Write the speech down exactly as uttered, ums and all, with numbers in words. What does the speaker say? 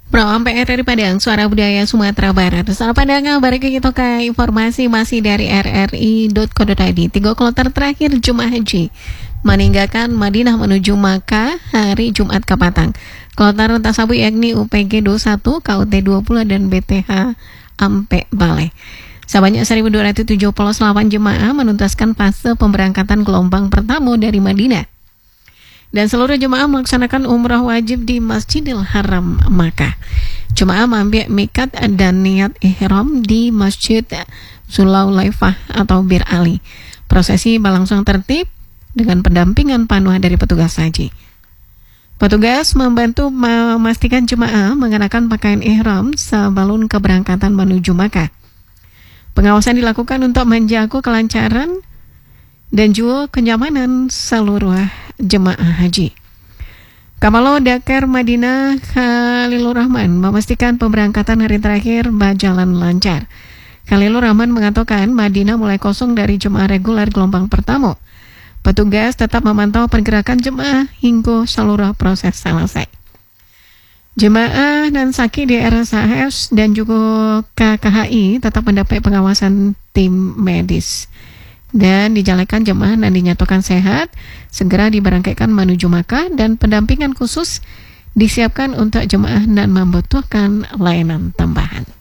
Pro P R R Padang, Suara Budaya Sumatera Barat. Salah pandangan, balik kita ke informasi masih dari r r i dot co dot i d. Tiga kloter terakhir Jemaah Haji meninggalkan Madinah menuju Makkah hari Jumat ke Patang. Kloter tersebut yakni U P G dua puluh satu, K U T dua puluh, dan B T H Ampe Balai. Sebanyak seribu dua ratus tujuh puluh delapan jemaah menuntaskan fase pemberangkatan gelombang pertama dari Madinah. Dan seluruh jemaah melaksanakan umrah wajib di Masjidil Haram Makkah. Jemaah mengambil miqat dan niat ihram di Masjid Dzulaifah atau Bir Ali. Prosesi berlangsung tertib dengan pendampingan penuh dari petugas haji. Petugas membantu memastikan jemaah mengenakan pakaian ihram sebelum keberangkatan menuju Makkah. Pengawasan dilakukan untuk menjaga kelancaran dan juga kenyamanan seluruh jemaah haji. Kapalo Dakar Madinah Khalilur Rahman memastikan pemberangkatan hari terakhir berjalan lancar. Khalilur Rahman mengatakan Madinah mulai kosong dari jemaah reguler gelombang pertama. Petugas tetap memantau pergerakan jemaah hingga seluruh proses selesai. Jemaah dan saki di R S H S dan juga K K H I tetap mendapat pengawasan tim medis. Dan dijalankan jemaah dan dinyatakan sehat, segera diberangkatkan menuju Makkah, dan pendampingan khusus disiapkan untuk jemaah dan membutuhkan layanan tambahan.